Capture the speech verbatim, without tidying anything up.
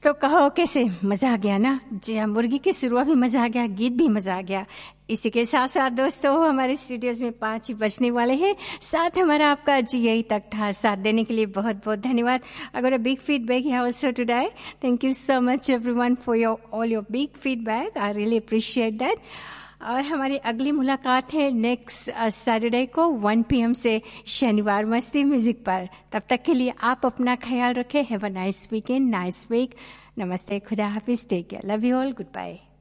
तो कहो कैसे मजा आ गया ना। जी हाँ, मुर्गी की शुरुआत भी मजा आ गया, गीत भी मजा आ गया। इसी के साथ साथ दोस्तों हमारे स्टूडियोज में पाँच ही बजने वाले हैं। साथ हमारा आपका जी यही तक था। साथ देने के लिए बहुत बहुत धन्यवाद। अगर अ बिग फीडबैक है also today, thank you so much everyone for your all your big feedback, I really appreciate that. और हमारी अगली मुलाकात है नेक्स्ट सैटरडे को वन पी एम से, शनिवार मस्ती म्यूजिक पर। तब तक के लिए आप अपना ख्याल रखें। Have a nice weekend, nice week. नमस्ते, खुदा हाफिज, take care, love you all, good bye.